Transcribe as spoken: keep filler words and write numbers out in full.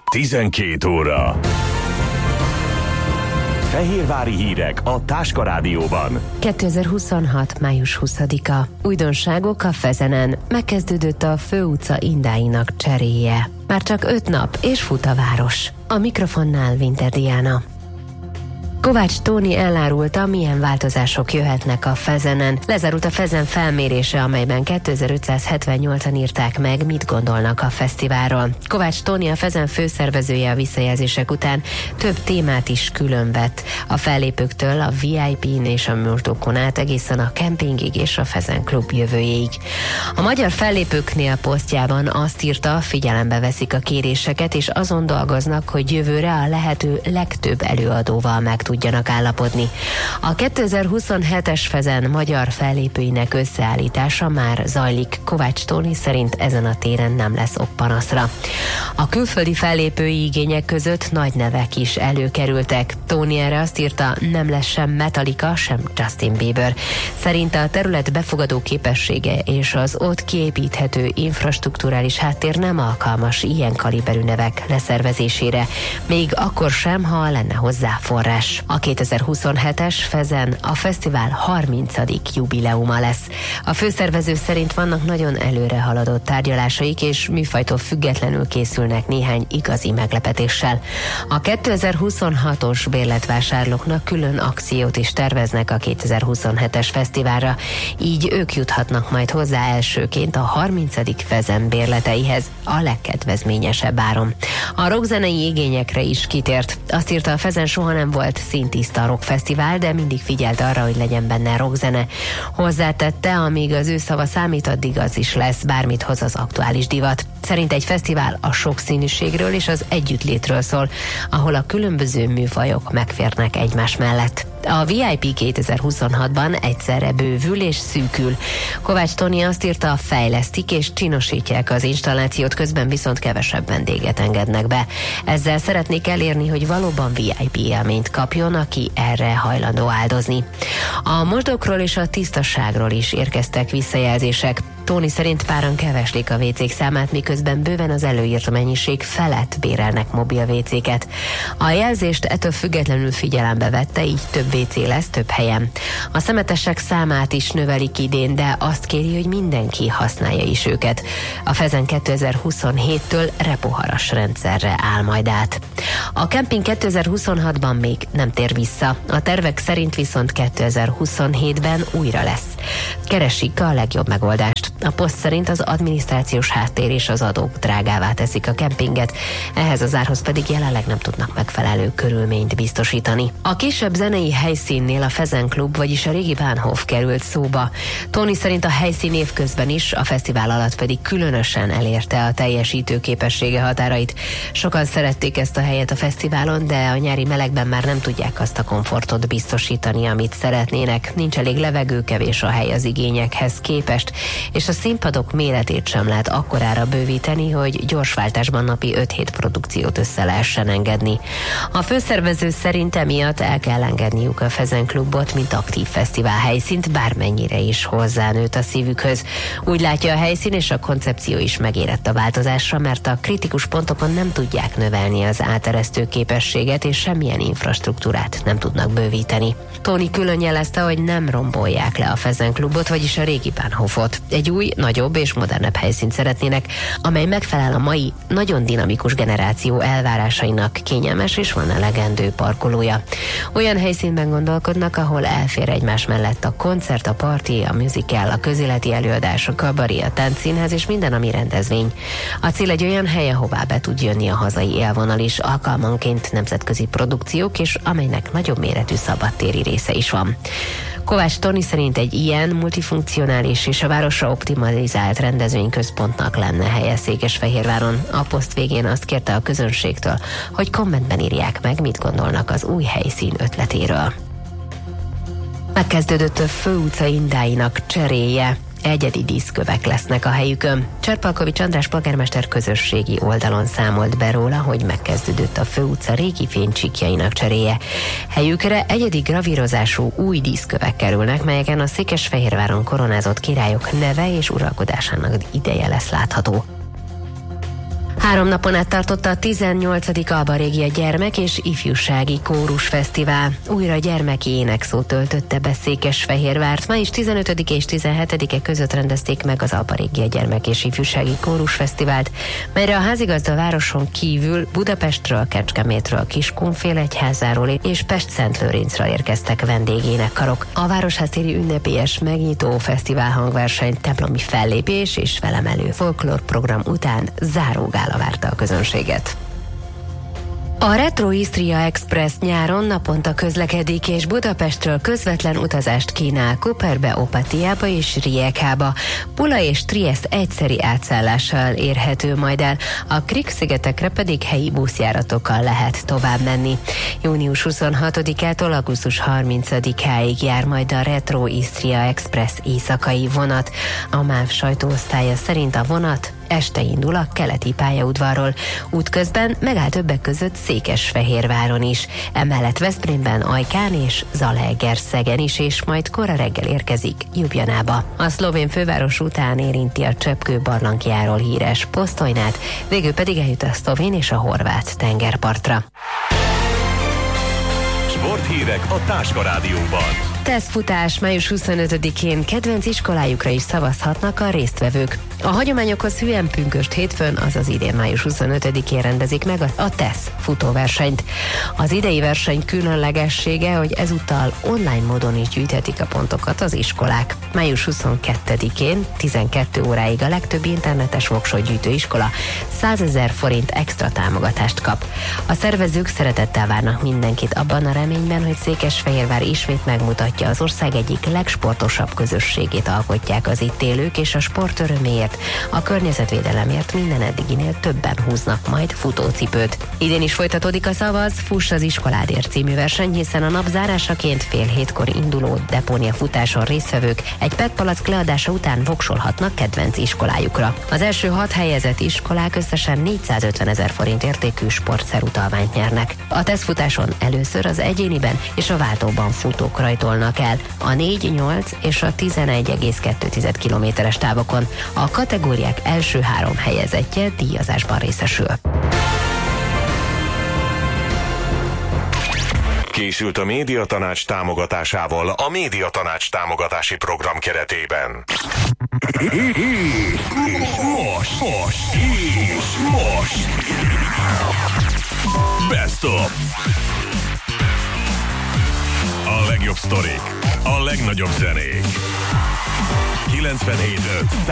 tizenkét óra. Fehérvári hírek a Táska Rádióban. kétezer-huszonhat. május huszadika. Újdonságok a Fezenen. Megkezdődött a főutca indáinak cseréje. Már csak öt nap, és fut a város. A mikrofonnál Winter Diana. Kovács Tóni elárulta, milyen változások jöhetnek a Fezenen. Lezárult a Fezen felmérése, amelyben kétezer-ötszázhetvennyolcan írták meg, mit gondolnak a fesztiválról. Kovács Tóni, a Fezen főszervezője, a visszajelzések után több témát is különvett. A fellépőktől a vé i pén és a murtókon át egészen a kempingig és a Fezen Klub jövőjéig. A magyar fellépőknél posztjában azt írta, figyelembe veszik a kéréseket, és azon dolgoznak, hogy jövőre a lehető legtöbb előadóval meg tudjanak állapodni. A kétezer-huszonhetes Fezen magyar fellépőinek összeállítása már zajlik. Kovács Tóni szerint ezen a téren nem lesz ok panaszra. A külföldi fellépői igények között nagy nevek is előkerültek. Tóni erre azt írta, nem lesz sem Metallica, sem Justin Bieber. Szerinte a terület befogadó képessége és az ott kiépíthető infrastrukturális háttér nem alkalmas ilyen kaliberű nevek leszervezésére, még akkor sem, ha lenne hozzá forrás. A kétezer-huszonhetes Fezen a fesztivál harmincadik jubileuma lesz. A főszervező szerint vannak nagyon előre haladott tárgyalásaik, és műfajtól függetlenül készülnek néhány igazi meglepetéssel. A kétezer-huszonhatos bérletvásárlóknak külön akciót is terveznek a kétezer-huszonhetes fesztiválra, így ők juthatnak majd hozzá elsőként a harmincadik Fezen bérleteihez a legkedvezményesebb áron. A rockzenei igényekre is kitért. Azt írta, a Fezen soha nem volt szintiszta rockfesztivál, de mindig figyelt arra, hogy legyen benne rockzene. Hozzátette, amíg az ő szava számít, addig az is lesz, bármit hoz az aktuális divat. Szerint egy fesztivál a sokszínűségről és az együttlétről szól, ahol a különböző műfajok megférnek egymás mellett. A vé i pé kétezer-huszonhatban egyszerre bővül és szűkül. Kovács Tóni azt írta, fejlesztik és csinosítják az installációt, közben viszont kevesebb vendéget engednek be. Ezzel szeretnék elérni, hogy valóban vé i pé élményt kapjon, aki erre hajlandó áldozni. A mosdókról és a tisztaságról is érkeztek visszajelzések. Tóni szerint páran keveslik a vécék számát, miközben bőven az előírt mennyiség felett bérelnek mobil vécéket. A jelzést ettől függetlenül figyelembe vette, így több vécé lesz több helyen. A szemetesek számát is növelik idén, de azt kéri, hogy mindenki használja is őket. A Fezen kétezer-huszonhéttől repoharas rendszerre áll majd át. A kemping kétezer-huszonhatban még nem tér vissza. A tervek szerint viszont kétezer-huszonhétben újra lesz. Keresik a legjobb megoldást. A poszt szerint az adminisztrációs háttér és az adók drágává teszik a kempinget, ehhez az árhoz pedig jelenleg nem tudnak megfelelő körülményt biztosítani. A kisebb zenei helyszínnél a Fezen Klub, vagyis a régi Bahnhof került szóba. Tóni szerint a helyszín évközben is, a fesztivál alatt pedig különösen elérte a teljesítő képessége határait. Sokan szerették ezt a helyet a fesztiválon, de a nyári melegben már nem tudják azt a komfortot biztosítani, amit szeretnének. Nincs elég levegő, kevés a hely az igényekhez képest, és a színpadok méretét sem lehet akkorára bővíteni, hogy gyorsváltásban napi öt-hét produkciót össze lehessen engedni. A főszervező szerint emiatt el kell engedniük a Fezen Klubot, mint aktív fesztivál helyszínt, bármennyire is hozzánőtt a szívükhöz. Úgy látja a helyszín és a koncepció is megérett a változásra, mert a kritikus pontokon nem tudják növelni az áteresztő képességet, és semmilyen infrastruktúrát nem tudnak bővíteni. Tóni külön jelezte, hogy nem rombolják le a Fezen Klubot, vagyis a régi Bahnhofot. Egy új, nagyobb és modernebb helyszínt szeretnének, amely megfelel a mai nagyon dinamikus generáció elvárásainak, kényelmes és van elegendő parkolója. Olyan helyszínben gondolkodnak, ahol elfér egymás mellett a koncert, a parti, a musical, a közéleti előadás, a kabari, a táncszínház és minden, ami rendezvény. A cél egy olyan hely, ahová be tud jönni a hazai élvonal is, alkalmanként nemzetközi produkciók, és amelynek nagyobb méretű szabadtéri része is van. Kovács Tóni szerint egy ilyen multifunkcionális és a városra optimalizált rendezvényközpontnak lenne helye Székesfehérváron. A poszt végén azt kérte a közönségtől, hogy kommentben írják meg, mit gondolnak az új helyszín ötletéről. Megkezdődött a főutca indáinak cseréje. Egyedi díszkövek lesznek a helyükön. Cserpalkovics András polgármester közösségi oldalon számolt be róla, hogy megkezdődött a főutca régi fénycsíkjainak cseréje. Helyükre egyedi gravírozású új díszkövek kerülnek, melyeken a Székesfehérváron koronázott királyok neve és uralkodásának ideje lesz látható. Három napon át tartotta a tizennyolcadik Alba Régia Gyermek és Ifjúsági Kórus Fesztivál. Újra gyermeki énekszó töltötte be Székesfehérvárt. Május tizenötödike és tizenhetedike között rendezték meg az Alba Régia Gyermek és Ifjúsági Kórus Fesztivált, melyre a házigazda városon kívül Budapestről, Kecskemétről, Kiskunfélegyházáról és Pest-Szentlőrincről érkeztek vendégénekkarok. A városház-téri ünnepélyes megnyitó fesztivál hangverseny, templomi fellépés és felemelő folklór program után záró gála várta a közönséget. A Retro Istria Express nyáron naponta közlekedik, és Budapestről közvetlen utazást kínál Koperbe, Opatiába és Rijekába. Pula és Triest egyszeri átszállással érhető majd el, a Krik-szigetekre pedig helyi buszjáratokkal lehet tovább menni. június huszonhatodikától augusztus harmincadikáig jár majd a Retro Istria Express éjszakai vonat. A MÁV sajtóosztálya szerint a vonat este indul a keleti pályaudvarról. Útközben megáll többek között Székesfehérváron is. Emellett Veszprémben, Ajkán és Zalaegerszegen is, és majd kora reggel érkezik Ljubljanába. A szlovén főváros után érinti a Csöpkő barlangjáról híres Posztojnát, végül pedig eljut a szlovén és a horvát tengerpartra. Sporthírek a Táska Rádióban. Tesztfutás május huszonötödikén kedvenc iskolájukra is szavazhatnak a résztvevők. A hagyományokhoz hűen pünkösd hétfőn, azaz idén május huszonötödikén rendezik meg a, a TESZ futóversenyt. Az idei verseny különlegessége, hogy ezúttal online módon is gyűjthetik a pontokat az iskolák. május huszonkettedikén tizenkettő óráig a legtöbb internetes voksotgyűjtő iskola százezer forint extra támogatást kap. A szervezők szeretettel várnak mindenkit abban a reményben, hogy Székesfehérvár ismét megmutatja, az ország egyik legsportosabb közösségét alkotják az itt élők, és a sport öröméért, a környezetvédelemért minden eddiginél többen húznak majd futócipőt. Idén is folytatódik a Szavaz, Fuss az iskoládért című verseny, hiszen a nap zárásaként fél hétkor induló depónia futáson résztvevők egy pé é té palack leadása után voksolhatnak kedvenc iskolájukra. Az első hat helyezett iskolák összesen négyszázötvenezer forint értékű sportszerutalványt nyernek. A tesztfutáson először az egyéniben és a váltóban futók rajtolnak el a négy, nyolc és a tizenegy egész kettő kilométeres távokon. A kategóriák első három helyezettje díjazásban részesül. Készült a Médiatanács támogatásával a Médiatanács támogatási program keretében. Most, most, és most. Best of. A legjobb sztorik, a legnagyobb zenék. kilencvenhét öt